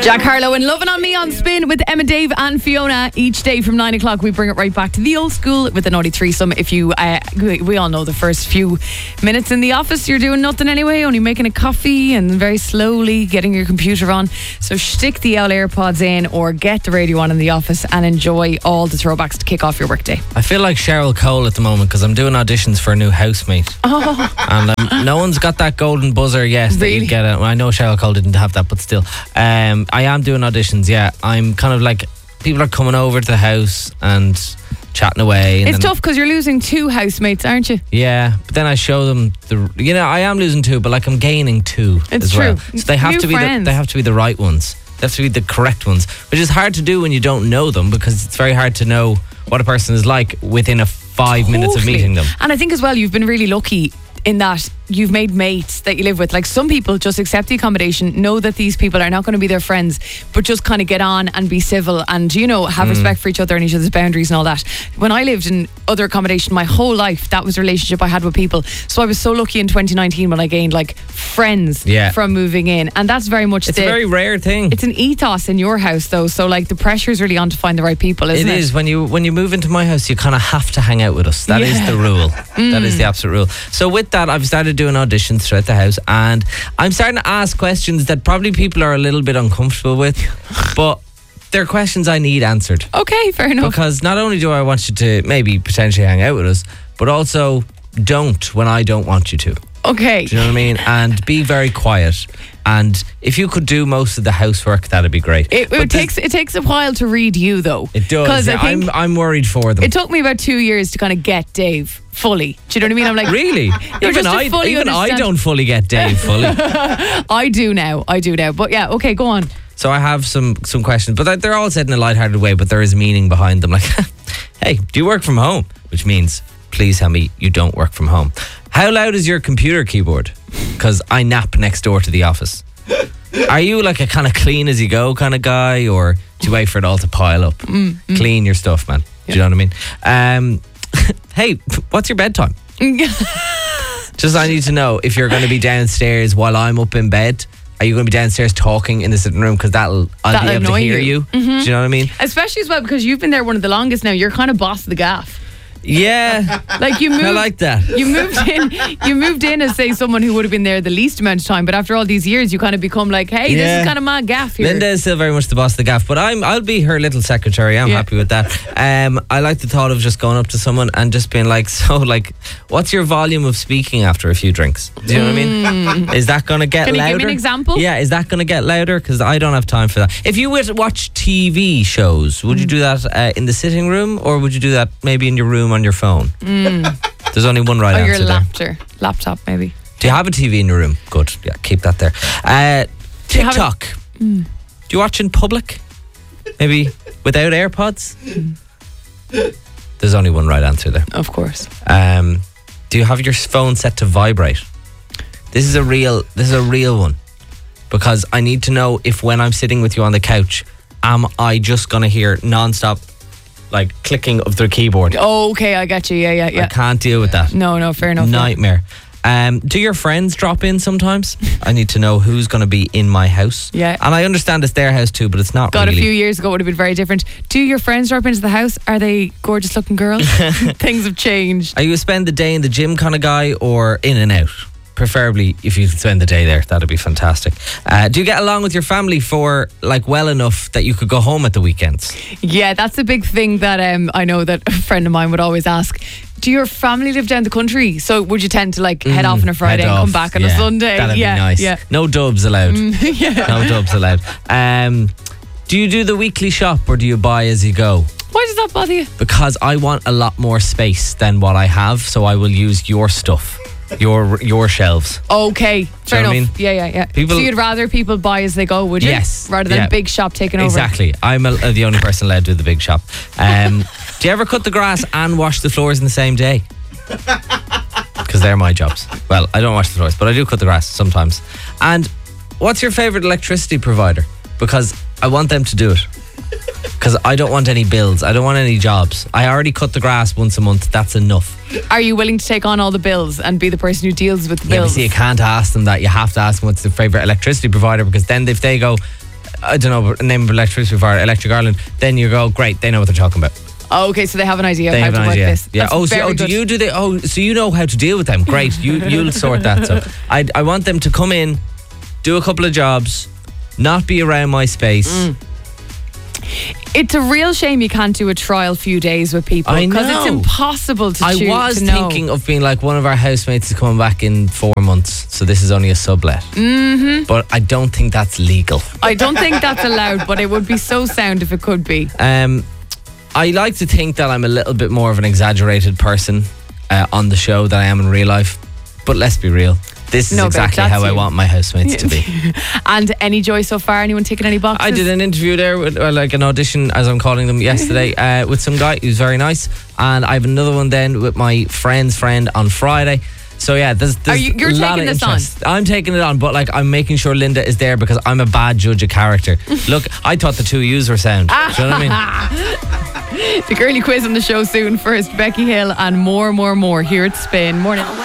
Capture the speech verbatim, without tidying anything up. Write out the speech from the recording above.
Jack Harlow and Lovin' On Me on Spin with Emma, Dave and Fiona. Each day from nine o'clock we bring it right back to the old school with the naughty threesome. If you, uh, we, we all know the first few minutes in the office you're doing nothing anyway, only making a coffee and very slowly getting your computer on. So stick the old AirPods in or get the radio on in the office and enjoy all the throwbacks to kick off your workday. I feel like Cheryl Cole at the moment because I'm doing auditions for a new housemate. Oh. And um, no one's got that golden buzzer yet that Really? you get it. Well, I know Cheryl Cole didn't have that, but still. Um, I am doing auditions, yeah. I'm kind of like, people are coming over to the house and chatting away. And It's then, tough because you're losing two housemates, aren't you? Yeah, but then I show them the. You know, I am losing two, but like I'm gaining two It's as true. well. So they have New to be the, friends. they have to be the right ones. They have to be the correct ones, which is hard to do when you don't know them because it's very hard to know what a person is like within a five minutes of Totally. meeting them. And I think as well, you've been really lucky in that you've made mates that you live with. Like some people just accept the accommodation, know that these people are not going to be their friends, but just kind of get on and be civil and, you know, have respect for each other and each other's boundaries and all that. When I lived in other accommodation my whole life, that was the relationship I had with people. So I was so lucky in twenty nineteen when I gained like friends Yeah. from moving in. And that's very much It's the, a very rare thing. it's an ethos in your house though. So like the pressure is really on to find the right people, isn't It it? is. When you when you move into my house, you kind of have to hang out with us. That is Yeah. the rule. That is the absolute rule. So with that, I've started doing auditions throughout the house, and I'm starting to ask questions that probably people are a little bit uncomfortable with, but they're questions I need answered. Okay, fair enough. Because not only do I want you to maybe potentially hang out with us, but also don't when I don't want you to. Okay. Do you know what I mean? And be very quiet. And if you could do most of the housework, that'd be great. It, But it this- takes it takes a while to read you though. It does. 'Cause I Yeah, think I'm I'm worried for them. it took me about two years to kind of get Dave fully. Do you know what I mean? I'm like, Really? No, even just to I, fully even I understand. don't fully get Dave fully. I do now. I do now. But yeah, okay, go on. So I have some some questions, but they're- they're all said in a lighthearted way. But there is meaning behind them. Like, hey, do you work from home? Which means, please tell me you don't work from home. How loud is your computer keyboard? Because I nap next door to the office. Are you like a kind of clean as you go kind of guy, or do you wait for it all to pile up? Mm, Clean your stuff, man. Do you know what I mean? Um, hey, what's your bedtime? Just I need to know if you're going to be downstairs while I'm up in bed. Are you going to be downstairs talking in the sitting room? Because that'll I'll That'll be able to annoy hear you. you. Do you know what I mean? Especially as well because you've been there one of the longest now. You're kind of boss of the gaff. Yeah, Like you moved. I like that. You moved in. You moved in as say someone who would have been there the least amount of time, but after all these years, you kind of become like, hey, this Yeah. is kind of my gaff here. Linda is still very much the boss of the gaff, but I'm I'll be her little secretary. I'm Yeah. happy with that. Um, I like the thought of just going up to someone and just being like, so like, what's your volume of speaking after a few drinks? Do you know what I mean? Is that going to get Can you louder? give me an example? Yeah, is that going to get louder? Because I don't have time for that. If you were to watch T V shows, would you do that uh, in the sitting room, or would you do that maybe in your room on your phone? There's only one right or answer your there. laptop, laptop maybe. Do you have a T V in your room? Good. Yeah, keep that there. Uh, you have a- TikTok. Do you watch in public? Maybe without AirPods? There's only one right answer there. Of course. Um, do you have your phone set to vibrate? This is a real. This is a real one, because I need to know if when I'm sitting with you on the couch, am I just gonna hear non-stop, like clicking of the keyboard? Oh, okay, I got you. Yeah, yeah, I yeah. can't deal with that. No, no, fair enough. yeah. Nightmare. Um, do your friends drop in sometimes? I need to know who's going to be in my house. Yeah. And I understand it's their house too, but it's not God, really. a few years ago it would have been very different. Do your friends drop into the house? Are they gorgeous looking girls? Things have changed. Are you a spend the day in the gym kind of guy, or in and out? Preferably, if you could spend the day there, that'd be fantastic. Uh, do you get along with your family for like well enough that you could go home at the weekends? Yeah, that's a big thing that um, I know that a friend of mine would always ask. Do your family live down the country? So would you tend to like head off on a Friday Head and off, come back on yeah. a Sunday? That'd yeah, be nice. yeah. No dubs allowed. yeah. No dubs allowed. Um, do you do the weekly shop, or do you buy as you go? Why does that bother you? Because I want a lot more space than what I have, so I will use your stuff, your your shelves. Okay, fair know what I enough. mean? Yeah, yeah, yeah. People- so you'd rather people buy as they go, would you? Yes. Rather than Yeah. big shop taking over. Exactly. I'm a, uh, the only person allowed to do the big shop. Um, do you ever cut the grass and wash the floors in the same day? Because they're my jobs. Well, I don't wash the floors, but I do cut the grass sometimes. And what's your favourite electricity provider? Because I want them to do it. Because I don't want any bills. I don't want any jobs. I already cut the grass once a month. That's enough. Are you willing to take on all the bills and be the person who deals with the Yeah, but bills? see, you can't ask them that. You have to ask them what's their favourite electricity provider, because then if they go, I don't know, name of electricity provider, Electric Ireland, then you go, great, they know what they're talking about. Oh, okay, so they have an idea They of how have to an work idea. this. Yeah. That's Oh, so very oh, do good. you do they? Oh, so you know how to deal with them? Great. You you'll sort that. So I I want them to come in, do a couple of jobs, not be around my space. Mm. It's a real shame you can't do a trial few days with people I because it's know. impossible to I choose was to know. thinking of being like, one of our housemates is coming back in four months, so this is only a sublet. Mm-hmm. But I don't think that's legal. I don't think that's allowed, but it would be so sound if it could be. Um, I like to think that I'm a little bit more of an exaggerated person uh, on the show than I am in real life. But let's be real. This is No, babe, exactly that's how I you. want my housemates to be. And any joy so far? Anyone ticking any boxes? I did an interview there, with, or like an audition, as I'm calling them, yesterday, uh, with some guy who's very nice. And I have another one then with my friend's friend on Friday. So yeah, there's, there's Are you- you're a lot taking of this on? interest. I'm taking it on, but like I'm making sure Linda is there because I'm a bad judge of character. Look, I thought the two yous were sound. Do you know what I mean? The girly quiz on the show soon. First, Becky Hill and more, more, more here at Spin. Morning.